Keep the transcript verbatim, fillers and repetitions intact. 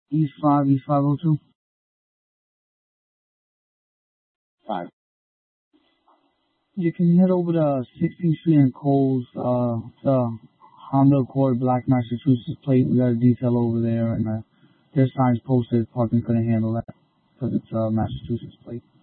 East five, East five oh two. Five. You can head over to sixteenth Street and Coles, uh, the Honda Accord Black Massachusetts plate. We got a detail over there, and uh, their signs posted. Parking couldn't handle that because it's a Massachusetts plate.